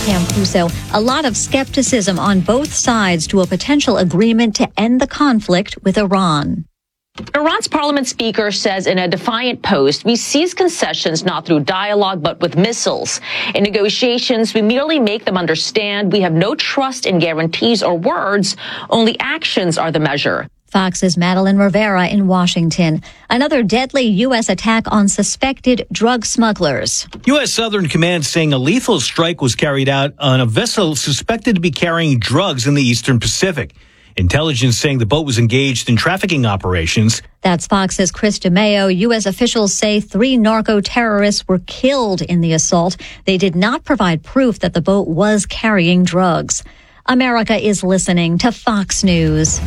Pam Puso. A lot of skepticism on both sides to a potential agreement to end the conflict with Iran. Iran's parliament speaker says in a defiant post, we seize concessions not through dialogue, but with missiles. In negotiations, we merely make them understand we have no trust in guarantees or words. Only actions are the measure. Fox's Madeline Rivera in Washington. Another deadly U.S. attack on suspected drug smugglers. U.S. Southern Command saying a lethal strike was carried out on a vessel suspected to be carrying drugs in the Eastern Pacific. Intelligence saying the boat was engaged in trafficking operations. That's Fox's Chris DeMeo. U.S. officials say 3 narco-terrorists were killed in the assault. They did not provide proof that the boat was carrying drugs. America is listening to Fox News.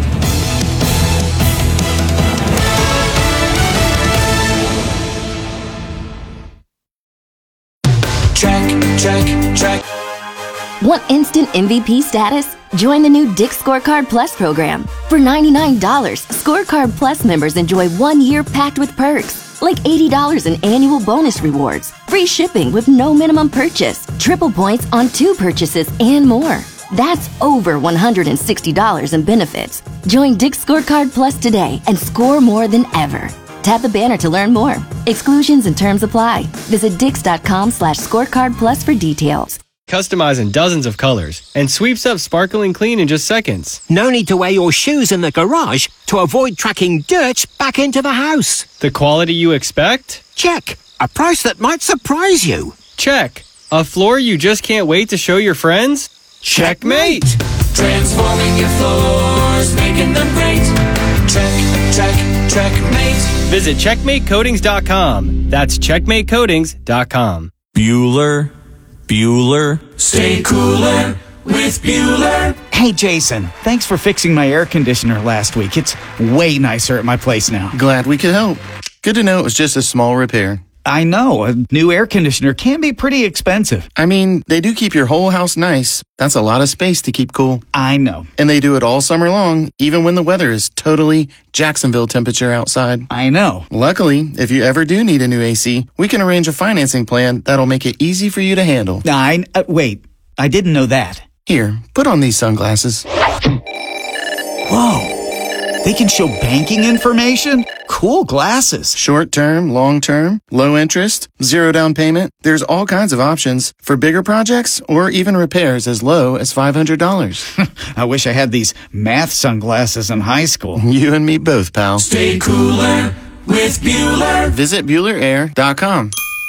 Check. Want instant MVP status? Join the new Dick's Scorecard Plus program. For $99, Scorecard Plus members enjoy 1 year packed with perks, like $80 in annual bonus rewards, free shipping with no minimum purchase, triple points on 2 purchases, and more. That's over $160 in benefits. Join Dick's Scorecard Plus today and score more than ever. Tap the banner to learn more. Exclusions and terms apply. Visit dix.com/scorecardplus for details. Customizing dozens of colors and sweeps up sparkling clean in just seconds. No need to wear your shoes in the garage to avoid tracking dirt back into the house. The quality you expect? Check. A price that might surprise you. Check. A floor you just can't wait to show your friends? Checkmate! Transforming your floors, making them great. Checkmate. Visit CheckmateCoatings.com. That's CheckmateCoatings.com. Bueller. Stay cooler with Bueller. Hey, Jason, thanks for fixing my air conditioner last week. It's way nicer at my place now. Glad we could help. Good to know it was just a small repair. I know. A new air conditioner can be pretty expensive. I mean, they do keep your whole house nice. That's a lot of space to keep cool. I know. And they do it all summer long, even when the weather is totally Jacksonville temperature outside. I know. Luckily, if you ever do need a new AC, we can arrange a financing plan that'll make it easy for you to handle. Wait, I didn't know that. Here, put on these sunglasses. Whoa. They can show banking information? Cool glasses. Short term, long term, low interest, 0 down payment. There's all kinds of options for bigger projects or even repairs as low as $500. I wish I had these math sunglasses in high school. You and me both, pal. Stay cooler with Bueller. Visit BuellerAir.com.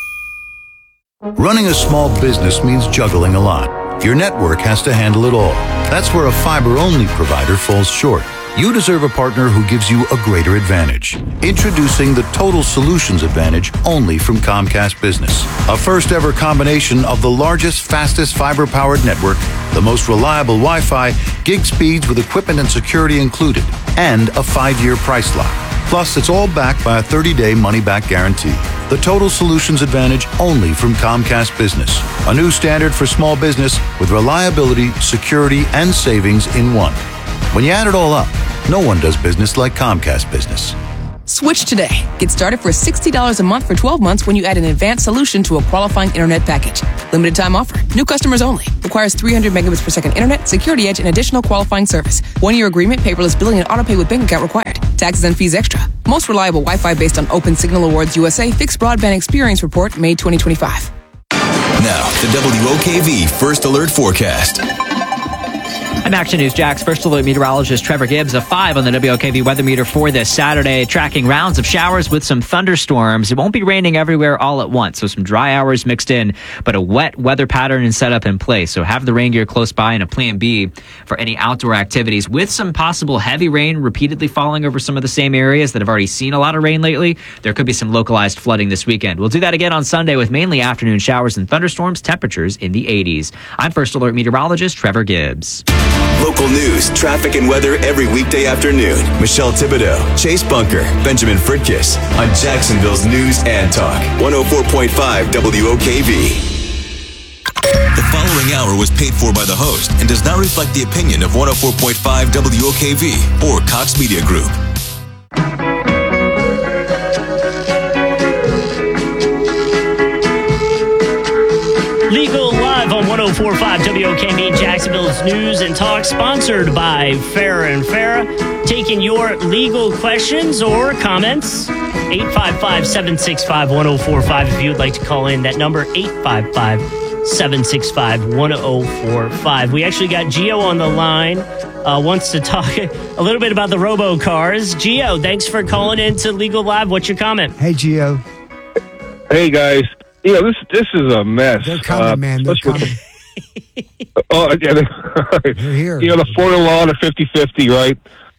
Running a small business means juggling a lot. Your network has to handle it all. That's where a fiber-only provider falls short. You deserve a partner who gives you a greater advantage. Introducing the Total Solutions Advantage only from Comcast Business. A first-ever combination of the largest, fastest fiber-powered network, the most reliable Wi-Fi, gig speeds with equipment and security included, and a 5-year price lock. Plus, it's all backed by a 30-day money-back guarantee. The Total Solutions Advantage only from Comcast Business. A new standard for small business with reliability, security, and savings in one. When you add it all up, no one does business like Comcast Business. Switch today. Get started for $60 a month for 12 months when you add an advanced solution to a qualifying internet package. Limited time offer. New customers only. Requires 300 megabits per second internet, security edge, and additional qualifying service. 1-year agreement, paperless billing, and autopay with bank account required. Taxes and fees extra. Most reliable Wi-Fi based on Open Signal Awards USA Fixed Broadband Experience Report, May 2025. Now, the WOKV First Alert Forecast. I'm Action News Jack's First Alert meteorologist Trevor Gibbs. A 5 on the WOKV weather meter for this Saturday, tracking rounds of showers with some thunderstorms. It won't be raining everywhere all at once, so some dry hours mixed in, but a wet weather pattern is set up in place. So have the rain gear close by and a plan B for any outdoor activities, with some possible heavy rain repeatedly falling over some of the same areas that have already seen a lot of rain lately. There could be some localized flooding this weekend. We'll do that again on Sunday with mainly afternoon showers and thunderstorms, temperatures in the 80s. I'm First Alert meteorologist Trevor Gibbs. Local news, traffic, and weather every weekday afternoon. Michelle Thibodeau, Chase Bunker, Benjamin Fritkiss on Jacksonville's News and Talk. 104.5 WOKV. The following hour was paid for by the host and does not reflect the opinion of 104.5 WOKV or Cox Media Group. Legal Live on 104.5 WOKV, Jacksonville's News and Talk, sponsored by Farah and Farah. Taking your legal questions or comments, 855-765-1045. If you would like to call in, that number, 855-765-1045. We actually got Gio on the line, wants to talk a little bit about the robo-cars. Gio, thanks for calling in to Legal Live. What's your comment? Hey, Gio. Hey, guys. This is a mess. They're coming, man. They're coming. They're here. The Florida law, the 50-50, right?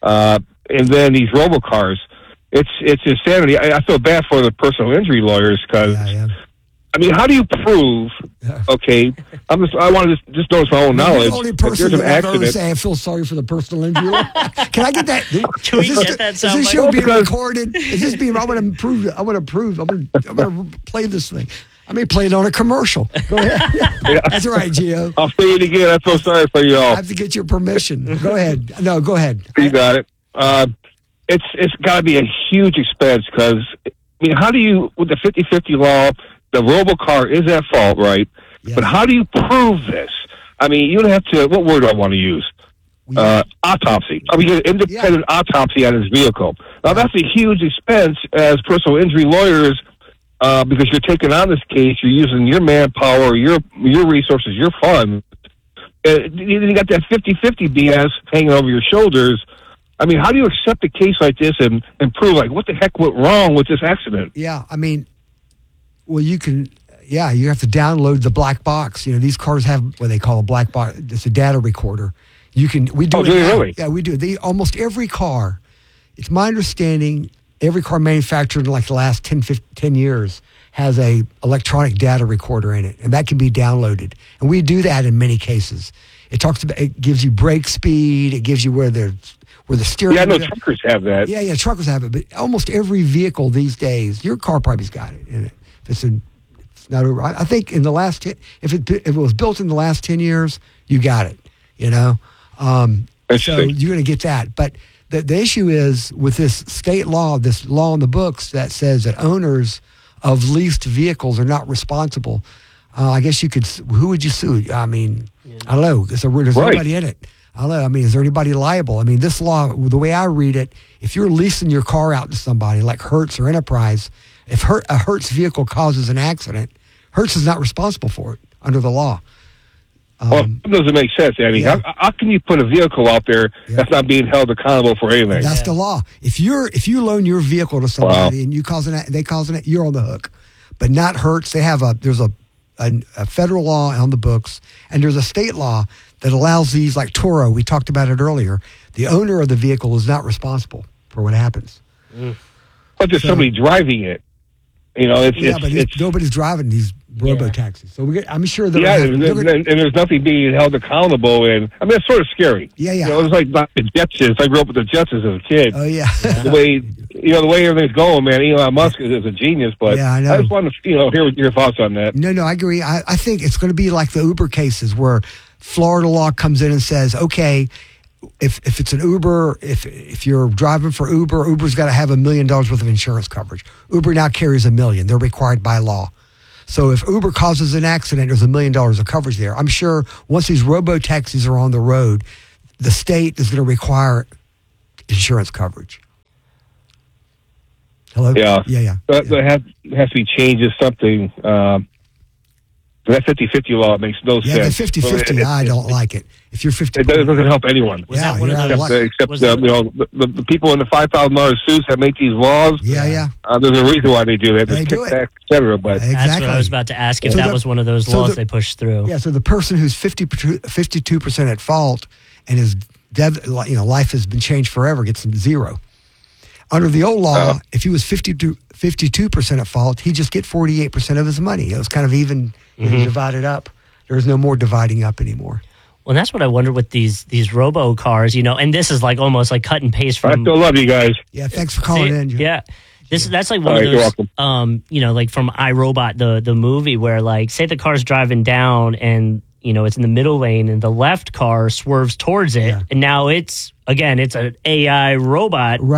And then these robocars. It's insanity. I feel bad for the personal injury lawyers because, I mean, how do you prove? Okay, I want to just notice my own knowledge. The only person that I've ever say I feel sorry for the personal injury lawyer. Can I get that? Can we get that? Is this show being recorded? Is this being? I want to prove. I want to prove. I'm going to play this thing. I may play it on a commercial. Go ahead. Yeah. That's all right, Gio. I'll say it again. I'm so sorry for y'all. I have to get your permission. Go ahead. No, go ahead. You got it. It's got to be a huge expense because, I mean, how do you, with the 50-50 law, the robocar is at fault, right? Yeah. But how do you prove this? I mean, you don't have to, what word do I want to use? Autopsy. I mean, an independent autopsy on his vehicle. Now, that's a huge expense as personal injury lawyers. Because you're taking on this case, you're using your manpower, your resources, your funds. You got that 50-50 BS hanging over your shoulders. I mean, how do you accept a case like this and prove, like, what the heck went wrong with this accident? Yeah, I mean, well, you can, you have to download the black box. These cars have what they call a black box. It's a data recorder. We do it now. Really? Yeah, we do. Almost every car, it's my understanding, every car manufactured in like the last 10 years has a electronic data recorder in it, and that can be downloaded. And we do that in many cases. It gives you brake speed. It gives you where the steering. Yeah, I know truckers have that. Yeah, truckers have it. But almost every vehicle these days, your car probably's got it in it. It's not over. I think in the last if it was built in the last 10 years, you got it. So you're going to get that, but. The issue is with this state law, this law in the books that says that owners of leased vehicles are not responsible. I guess you could. Who would you sue? I mean, I don't know. There's nobody in it. I don't know. I mean, is there anybody liable? I mean, this law, the way I read it, if you're leasing your car out to somebody like Hertz or Enterprise, if a Hertz vehicle causes an accident, Hertz is not responsible for it under the law. It doesn't make sense, Andy. Yeah. How can you put a vehicle out there that's not being held accountable for anything? That's the law. If you loan your vehicle to somebody and they cause an you're on the hook. But not Hertz. There's a federal law on the books, and there's a state law that allows these, like Toro. We talked about it earlier. The owner of the vehicle is not responsible for what happens. But there's somebody driving it. It's nobody's driving these robo-taxis. So I'm sure they're and there's nothing being held accountable. And I mean, it's sort of scary. Yeah. It's like the Jetsons. I grew up with the Jetsons as a kid. Oh yeah. The way everything's going, man. Elon Musk is a genius. But I know. I just want to hear your thoughts on that. No, I agree. I think it's going to be like the Uber cases where Florida law comes in and says, okay, if it's an Uber, if you're driving for Uber's got to have $1 million worth of insurance coverage. Uber now carries $1 million. They're required by law. So if Uber causes an accident, there's $1 million of coverage there. I'm sure once these robo-taxis are on the road, the state is going to require insurance coverage. Hello? Yeah. Yeah. There has to be changes, something. That 50-50 law makes no sense. Yeah, the 50-50, I don't like it. If you're 50, it doesn't help anyone. Except the people in the $5,000 suits that make these laws. Yeah. There's a reason why they do that. They do it, et cetera. But that's what I was about to ask if that was one of those laws they pushed through. Yeah. So the person who's 52% at fault and his life has been changed forever gets zero. Under the old law, if he was 52% at fault, he'd just get 48% of his money. It was kind of even divided up. There's no more dividing up anymore. Well, that's what I wonder with these robo cars, and this is like almost like cut and paste from. I still love you guys. Yeah, thanks for calling in. Joe. Yeah, that's like one of those. Like from iRobot, the movie where like say the car's driving down and it's in the middle lane and the left car swerves towards it, and now it's an AI robot, right?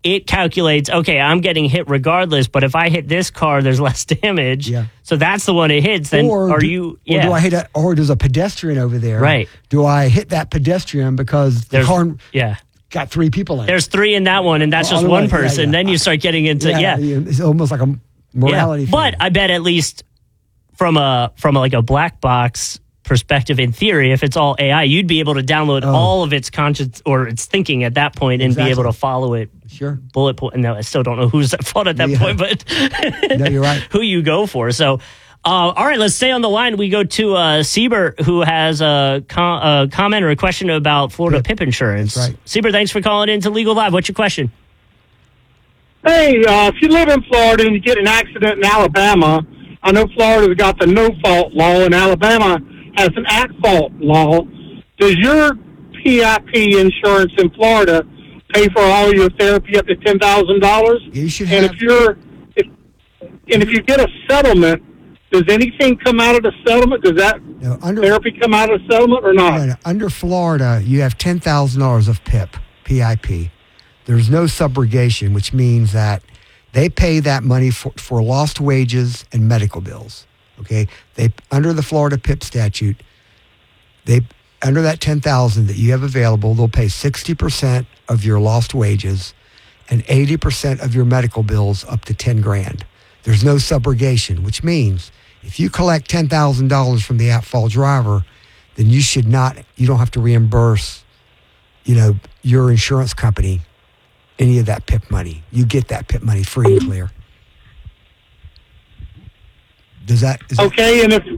it calculates, okay, I'm getting hit regardless, but if I hit this car, there's less damage. Yeah. So that's the one it hits. Then Or do I hit or there's a pedestrian over there? Right. Do I hit that pedestrian because the car got 3 people in it? There's 3 in that one, and that's just one person. Then you start getting into It's almost like a morality thing. But I bet at least from a black box perspective, in theory, if it's all AI, you'd be able to download all of its conscience or its thinking at that point and be able to follow it. Sure. Bullet point. No, I still don't know who's at fault at that point, but no, you're right. Who you go for. So, all right, let's stay on the line. We go to Siebert, who has a comment or a question about Florida PIP insurance. That's right. Siebert, thanks for calling in to Legal Live. What's your question? Hey, if you live in Florida and you get an accident in Alabama, I know Florida's got the no-fault law, and Alabama has an at-fault law. Does your PIP insurance in Florida pay for all your therapy up to $10,000? You should and have. If you get a settlement, does anything come out of the settlement? Does that therapy come out of the settlement or not? No. Under Florida, you have $10,000 of PIP. There's no subrogation, which means that they pay that money for lost wages and medical bills. Okay, under the Florida PIP statute, under that $10,000 that you have available, they'll pay 60% of your lost wages and 80% of your medical bills up to $10,000. There's no subrogation, which means if you collect $10,000 from the at-fault driver, then you don't have to reimburse, your insurance company any of that PIP money. You get that PIP money free and clear. Is that okay? And thank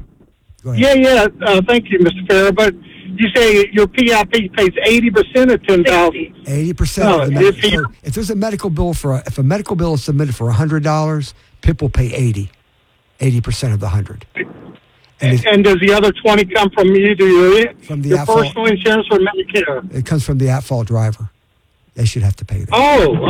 you, Mr. Farrer. But you say your PIP pays 80% of $10,000. 80%. If there's a medical bill if a medical bill is submitted for $100, PIP will pay 80% of the 100. And does the other 20 come from either from your personal insurance or Medicare? It comes from the at-fault driver. They should have to pay that.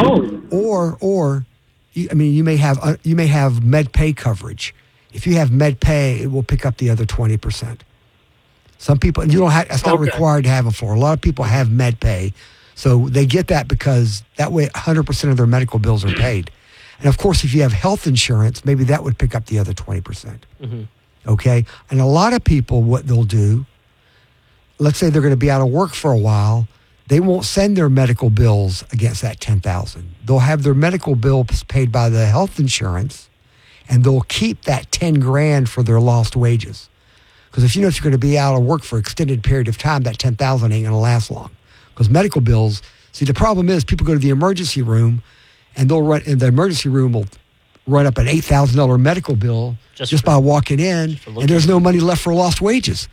Or you may have MedPay coverage. If you have MedPay, it will pick up the other 20%. Some people, and that's not required to have them for. A lot of people have MedPay, so they get that because that way 100% of their medical bills are paid. And of course, if you have health insurance, maybe that would pick up the other 20%. Mm-hmm. Okay? And a lot of people, what they'll do, let's say they're going to be out of work for a while, they won't send their medical bills against that $10,000. They'll have their medical bills paid by the health insurance, and they'll keep that $10,000 for their lost wages. Because if you're going to be out of work for an extended period of time, that $10,000 ain't going to last long. Because medical bills, the problem is people go to the emergency room, and the emergency room will run up an $8,000 medical bill just by walking in, and there's no money left for lost wages.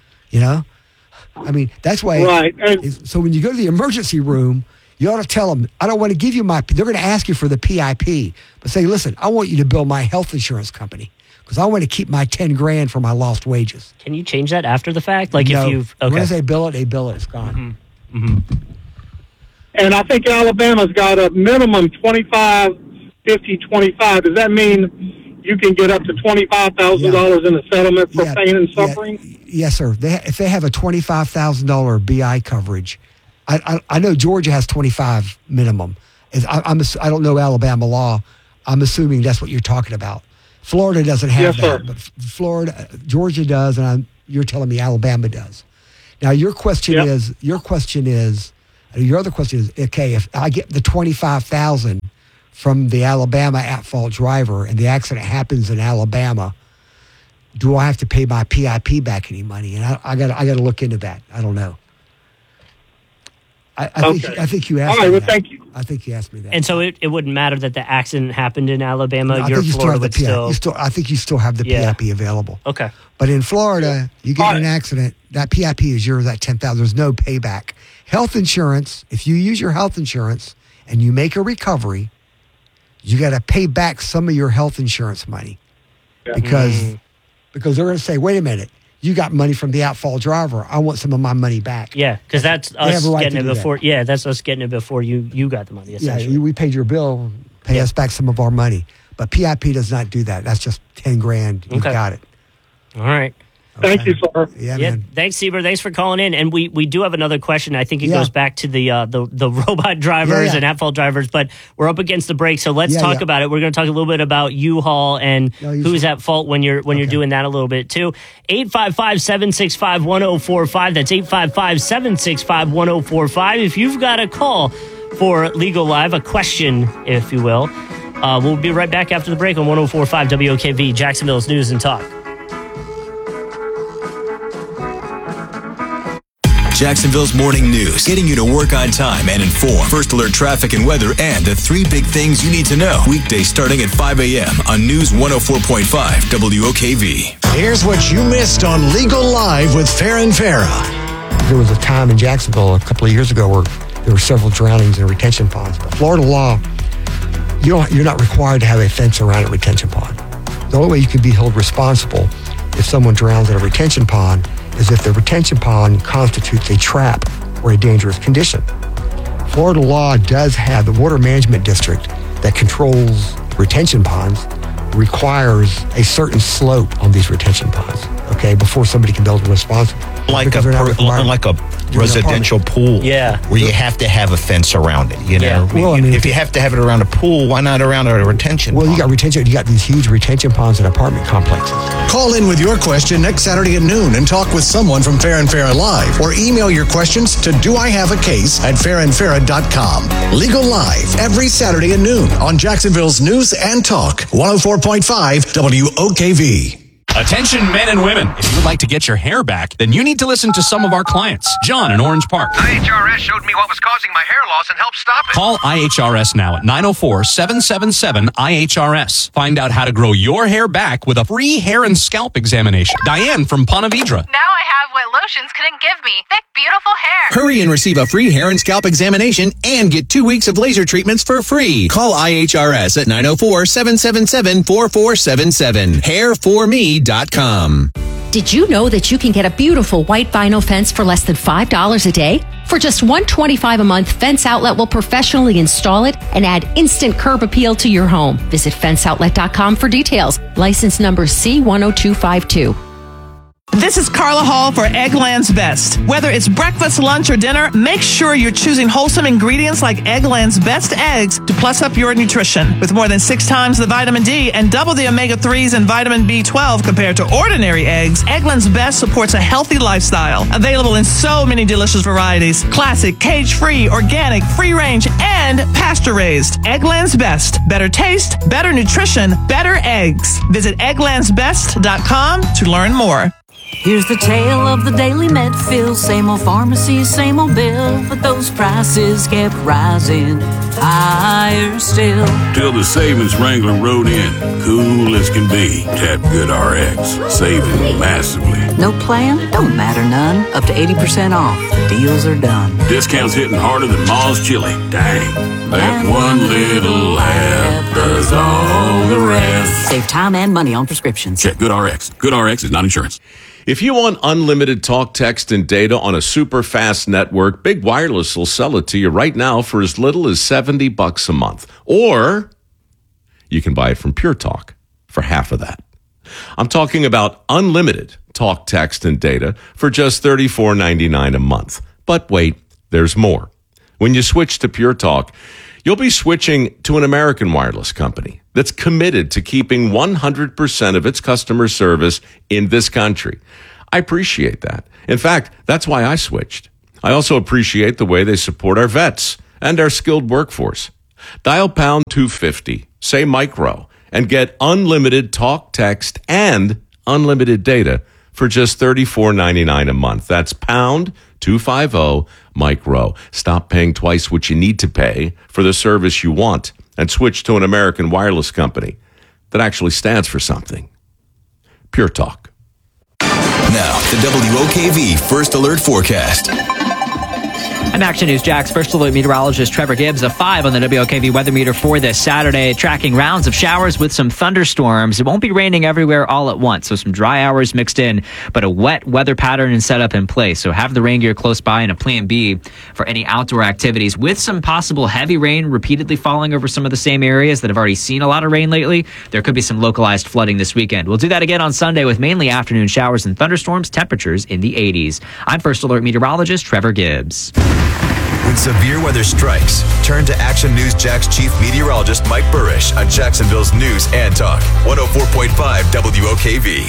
I mean, that's why. Right. So when you go to the emergency room, you ought to tell them, I don't want to give you they're going to ask you for the PIP, but say, listen, I want you to bill my health insurance company because I want to keep my $10,000 for my lost wages. Can you change that after the fact? Like no. If you've, okay. Once they bill it, it's gone. Mm-hmm. Mm-hmm. And I think Alabama's got a minimum 25, 50, 25. Does that mean you can get up to $25,000 in a settlement for pain and suffering? Yes, sir. If they have a $25,000 BI coverage, I know Georgia has 25 minimum. I don't know Alabama law. I'm assuming that's what you're talking about. Florida doesn't have that, but Georgia does, and you're telling me Alabama does. Now your other question is, okay, if I get the $25,000 from the Alabama at-fault driver and the accident happens in Alabama, do I have to pay my PIP back any money? And I got to look into that. I don't know. I think you asked me that. All right, well, thank you. I think you asked me that. And so it wouldn't matter that the accident happened in Alabama. No, your Florida would still. I think you still have the PIP available. Okay. But in Florida, you get in an accident, that PIP is yours, that $10,000. There's no payback. Health insurance, if you use your health insurance and you make a recovery, you got to pay back some of your health insurance money because they're going to say, wait a minute, you got money from the at-fault driver. I want some of my money back. Yeah, because that's us getting it before. Yeah, that's us getting it before you got the money. Yeah, we paid your bill, pay us back some of our money. But PIP does not do that. That's just $10,000. You got it. All right. Thank you, sir. Yeah, thanks, Sieber. Thanks for calling in. And we do have another question. I think it goes back to the robot drivers and at-fault drivers, but we're up against the break, so let's talk about it. We're going to talk a little bit about U-Haul and who's at fault when you're doing that a little bit too. 855-765-1045. That's 855-765-1045. If you've got a call for Legal Live, a question, if you will, we'll be right back after the break on 104.5 WOKV, Jacksonville's News and Talk. Jacksonville's morning news, getting you to work on time and informed. First alert traffic and weather, and the 3 big things you need to know. Weekdays starting at 5 a.m. on News 104.5 WOKV. Here's what you missed on Legal Live with Farron Farah. There was a time in Jacksonville a couple of years ago where there were several drownings in retention ponds. But Florida law, you're not required to have a fence around a retention pond. The only way you can be held responsible if someone drowns in a retention pond is if the retention pond constitutes a trap or a dangerous condition. Florida law does have the Water Management District that controls retention ponds requires a certain slope on these retention ponds, okay, before somebody can be held responsible. Like a residential pool, where you have to have a fence around it. You know, well, I mean, if you have to have it around a pool, why not around a retention? Well, you got these huge retention ponds in apartment complexes. Call in with your question next Saturday at noon and talk with someone from Farron Farah Live, or email your questions to doihaveacase@farronfarah.com. Legal Live every Saturday at noon on Jacksonville's News and Talk 104.5 WOKV. Attention men and women, if you would like to get your hair back, then you need to listen to some of our clients. John in Orange Park. IHRS showed me what was causing my hair loss and helped stop it. Call IHRS now at 904-777-IHRS. Find out how to grow your hair back with a free hair and scalp examination. Diane from Ponte Vedra. Now I have what lotions couldn't give me. Thick, beautiful hair. Hurry and receive a free hair and scalp examination and get 2 weeks of laser treatments for free. Call IHRS at 904-777-4477. Hairforme.com. Did you know that you can get a beautiful white vinyl fence for less than $5 a day? For just $125 a month, Fence Outlet will professionally install it and add instant curb appeal to your home. Visit fenceoutlet.com for details. License number C10252. This is Carla Hall for Eggland's Best. Whether it's breakfast, lunch, or dinner, make sure you're choosing wholesome ingredients like Eggland's Best eggs to plus up your nutrition. With more than 6 times the vitamin D and double the omega-3s and vitamin B12 compared to ordinary eggs, Eggland's Best supports a healthy lifestyle. Available in so many delicious varieties. Classic, cage-free, organic, free-range, and pasture-raised. Eggland's Best. Better taste, better nutrition, better eggs. Visit egglandsbest.com to learn more. Here's the tale of the daily Medfield. Same old pharmacy, same old bill, but those prices kept rising higher still. Till the savings wrangler rode in, cool as can be. Tap GoodRx, saving massively. No plan? Don't matter none. Up to 80% off. The deals are done. Discounts hitting harder than Ma's chili. Dang, that one little app does all the rest. Save time and money on prescriptions. Check GoodRx. GoodRx is not insurance. If you want unlimited talk, text, and data on a super fast network, Big Wireless will sell it to you right now for as little as $70 a month. Or you can buy it from Pure Talk for half of that. I'm talking about unlimited talk, text, and data for just $34.99 a month. But wait, there's more. When you switch to Pure Talk, you'll be switching to an American wireless company that's committed to keeping 100% of its customer service in this country. I appreciate that. In fact, that's why I switched. I also appreciate the way they support our vets and our skilled workforce. Dial pound 250, say micro, and get unlimited talk, text, and unlimited data for just $34.99 a month. That's pound 250 micro. Stop paying twice what you need to pay for the service you want and switch to an American wireless company that actually stands for something. Pure Talk. Now, the WOKV First Alert Forecast. I'm Action News Jax First Alert meteorologist Trevor Gibbs. A 5 on the WOKV weather meter for this Saturday, tracking rounds of showers with some thunderstorms. It won't be raining everywhere all at once, so some dry hours mixed in, but a wet weather pattern and setup in place. So have the rain gear close by and a plan B for any outdoor activities, with some possible heavy rain repeatedly falling over some of the same areas that have already seen a lot of rain lately. There could be some localized flooding this weekend. We'll do that again on Sunday with mainly afternoon showers and thunderstorms, temperatures in the 80s. I'm First Alert meteorologist Trevor Gibbs. When severe weather strikes, turn to Action News Jax Chief Meteorologist Mike Burrish on Jacksonville's News and Talk, 104.5 WOKV.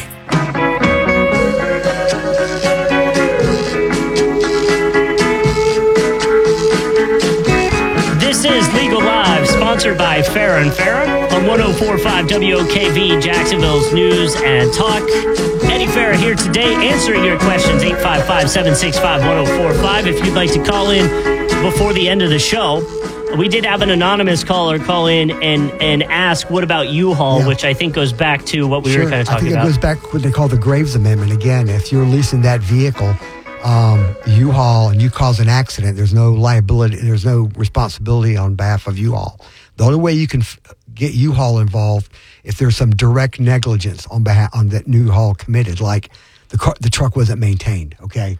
This is Legal Live, sponsored by Farah & Farah on 104.5 WOKV, Jacksonville's News and Talk. Eddie Farah here today answering your questions, 855-765-1045. If you'd like to call in before the end of the show. We did have an anonymous caller call in and ask, what about U-Haul, which I think goes back to what we were kind of talking about. I think it goes back to what they call the Graves Amendment. Again, if you're leasing that vehicle, U-Haul, and you cause an accident, there's no liability, there's no responsibility on behalf of U-Haul. The only way you can get U-Haul involved if there's some direct negligence on that U-Haul committed, like the truck wasn't maintained. Okay,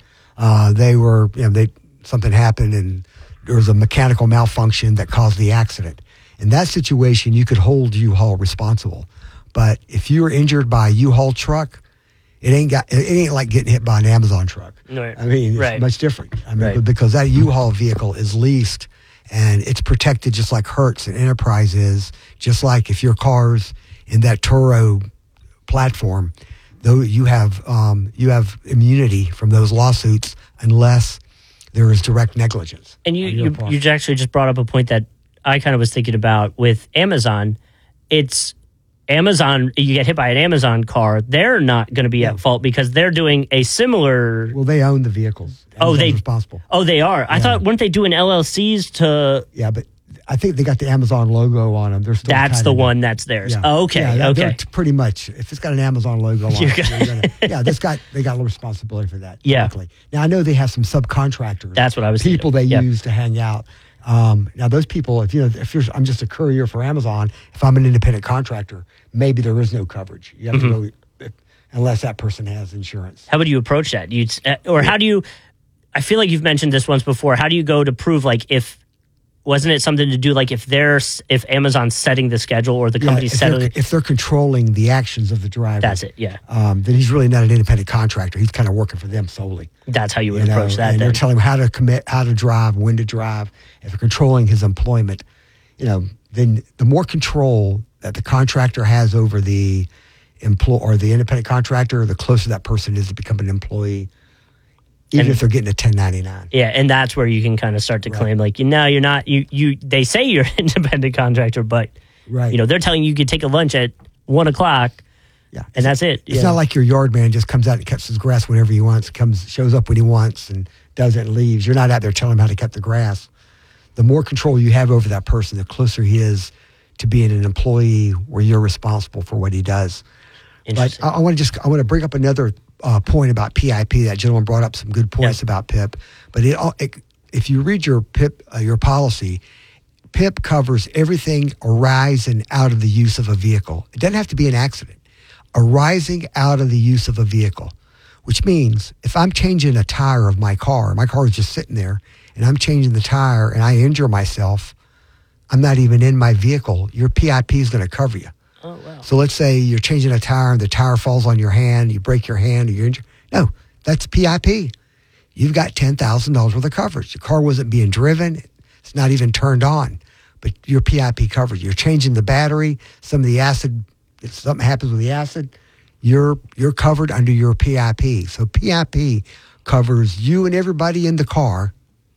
something happened and there was a mechanical malfunction that caused the accident. In that situation, you could hold U-Haul responsible. But if you were injured by a U-Haul truck, it ain't like getting hit by an Amazon truck. Right. I mean, it's much different. I mean, because that U-Haul vehicle is leased and it's protected just like Hertz and Enterprise is, just like if your car's in that Turo platform, though you have immunity from those lawsuits unless there is direct negligence. And you actually just brought up a point that I kind of was thinking about with Amazon. It's Amazon, you get hit by an Amazon car, they're not going to be at fault because they're doing a similar... Well, they own the vehicles. Amazon's responsible. Oh, they are? Yeah. I thought, weren't they doing LLCs to... Yeah, but I think they got the Amazon logo on them. They're still That's the one that's theirs. Yeah. Oh, okay, yeah, okay. Pretty much. If it's got an Amazon logo on it, they got a responsibility for that. Yeah. Exactly. Now, I know they have some subcontractors. That's what I was people thinking. They use to hang out. Now, those people, I'm just a courier for Amazon, if I'm an independent contractor, maybe there is no coverage. You have to go, unless that person has insurance. How would you approach that? How do you, I feel like you've mentioned this once before, how do you go to prove, like, wasn't it something to do, like, if Amazon's setting the schedule or the company's settling? If they're controlling the actions of the driver. That's it, yeah. Then he's really not an independent contractor. He's kind of working for them solely. That's how you would approach that. And they're telling him how to commit, how to drive, when to drive. If they're controlling his employment, then the more control that the contractor has over the or the independent contractor, the closer that person is to become an employee. Even if they're getting a 1099. Yeah, and that's where you can kind of start to claim, like, no, you're not. They say you're an independent contractor, but they're telling you could take a lunch at 1:00. Yeah, and that's it. It's not like your yard man just comes out and cuts his grass whenever he wants, shows up when he wants, and does it and leaves. You're not out there telling him how to cut the grass. The more control you have over that person, the closer he is to being an employee where you're responsible for what he does. But I want to bring up another point about PIP. That gentleman brought up some good points about PIP. But if you read your PIP, your policy, PIP covers everything arising out of the use of a vehicle. It doesn't have to be an accident. Arising out of the use of a vehicle, which means if I'm changing a tire of my car is just sitting there, and I'm changing the tire and I injure myself, I'm not even in my vehicle, your PIP is going to cover you. Oh, wow. So let's say you're changing a tire and the tire falls on your hand, you break your hand, or you're injured. No, that's PIP. You've got $10,000 worth of coverage. The car wasn't being driven. It's not even turned on, but your PIP coverage. You're changing the battery, some of the acid, if something happens with the acid, you're covered under your PIP. So PIP covers you and everybody in the car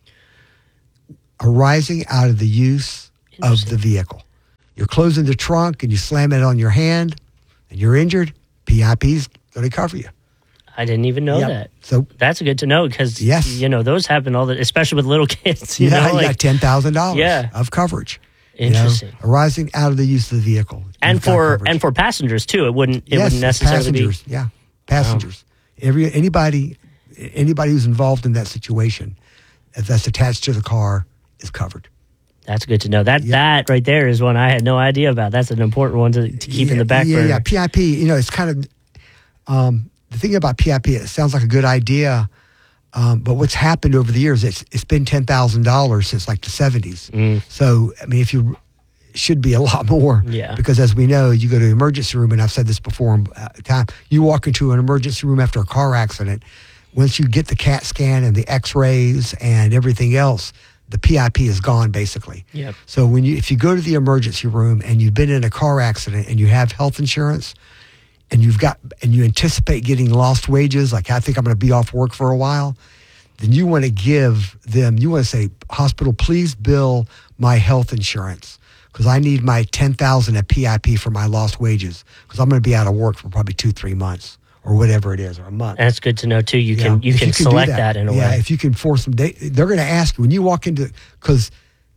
arising out of the use of the vehicle. You're closing the trunk and you slam it on your hand and you're injured, PIP's going to cover you. I didn't even know that. So that's good to know because, those happen especially with little kids. You got $10,000 of coverage. Interesting. Arising out of the use of the vehicle. And for passengers too. It wouldn't necessarily passengers, be. Yeah, passengers. Wow. Anybody who's involved in that situation, if that's attached to the car is covered. That's good to know. That right there is one I had no idea about. That's an important one to keep in the back burner. Yeah, PIP, it's kind of, the thing about PIP, it sounds like a good idea, but what's happened over the years, it's been $10,000 since like the 70s. So, I mean, it should be a lot more. Yeah. Because as we know, you go to the emergency room, and I've said this before, you walk into an emergency room after a car accident, once you get the CAT scan and the x-rays and everything else, the PIP is gone basically. Yep. So if you go to the emergency room and you've been in a car accident and you have health insurance and you anticipate getting lost wages, like I think I'm going to be off work for a while, then you want to you want to say, hospital, please bill my health insurance because I need my $10,000 at PIP for my lost wages because I'm going to be out of work for probably 2-3 months. Or whatever it is, or a month. That's good to know too. You can select that in a way. Yeah, if you can force them, they're going to ask you when you walk into, because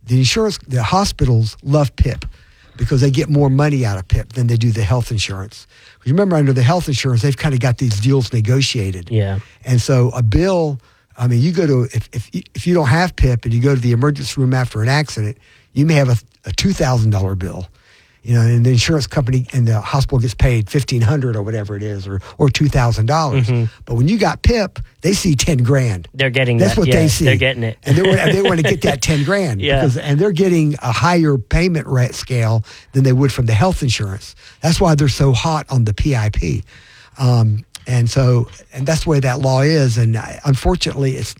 the hospitals love PIP because they get more money out of PIP than they do the health insurance. Because you remember under the health insurance, they've kind of got these deals negotiated. Yeah. And so a bill, I mean, you go to if you don't have PIP and you go to the emergency room after an accident, you may have a $2,000 bill. And the insurance company and the hospital gets paid $1,500 or whatever it is, or $2,000. But when you got PIP, they see $10,000. They're getting That's what they see. They're getting it, and they want to get that $10,000. Yeah, and they're getting a higher payment rate scale than they would from the health insurance. That's why they're so hot on the PIP. And that's the way that law is. And unfortunately, it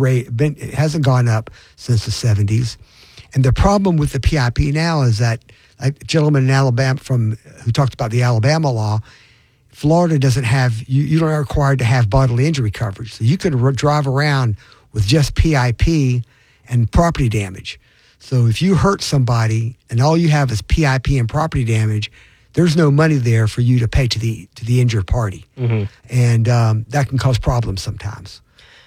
hasn't gone up since the 70s. And the problem with the PIP now is that, a gentleman in Alabama who talked about the Alabama law, Florida doesn't have, you're not required to have bodily injury coverage. So you can drive around with just PIP and property damage. So if you hurt somebody and all you have is PIP and property damage, there's no money there for you to pay to the injured party. And that can cause problems sometimes.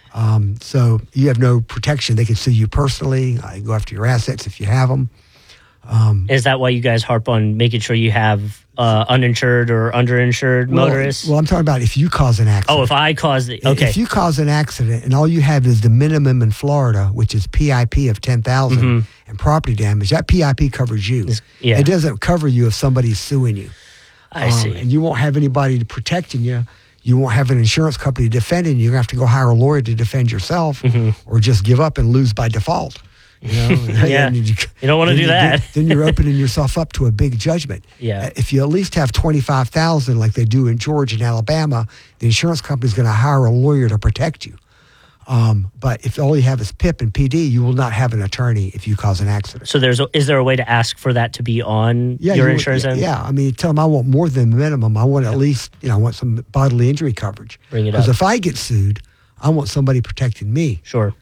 So you have no protection. They can sue you personally, go after your assets if you have them. Is that why you guys harp on making sure you have uninsured or underinsured motorists? Well, I'm talking about if you cause an accident. Oh, if I cause it, okay. If you cause an accident and all you have is the minimum in Florida, which is PIP of $10,000 and property damage, that PIP covers you. Yeah. It doesn't cover you if somebody's suing you. I see. And you won't have anybody protecting you. You won't have an insurance company defending you. You're going to have to go hire a lawyer to defend yourself or just give up and lose by default. Yeah, you don't want to do that. Then you're opening yourself up to a big judgment. Yeah. If you at least have $25,000 like they do in Georgia and Alabama, the insurance company's going to hire a lawyer to protect you. But if all you have is PIP and PD, you will not have an attorney if you cause an accident. So is there a way to ask for that to be on your insurance end? Yeah, I mean, tell them I want more than the minimum. I want at least, I want some bodily injury coverage. Bring it up. Because if I get sued, I want somebody protecting me. Sure.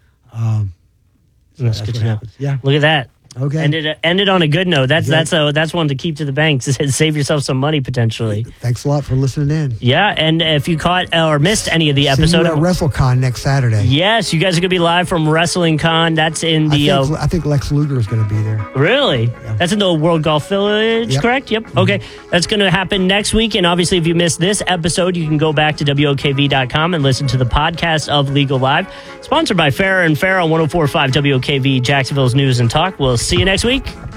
That's good to know. Yeah. Look at that. Okay. Ended on a good note. That's one to keep to the bank to save yourself some money potentially. Thanks a lot for listening in. Yeah, and if you caught or missed any of the episode, see you at WrestleCon next Saturday. Yes, you guys are going to be live from Wrestling Con. That's in the. I think Lex Luger is going to be there. Really? Yeah. That's in the World Golf Village, correct? Yep. Okay, that's going to happen next week. And obviously, if you missed this episode, you can go back to WOKV.com and listen to the podcast of Legal Live, sponsored by Farrer and Farrer on 104.5 WOKV, Jacksonville's News and Talk. We'll see you next week.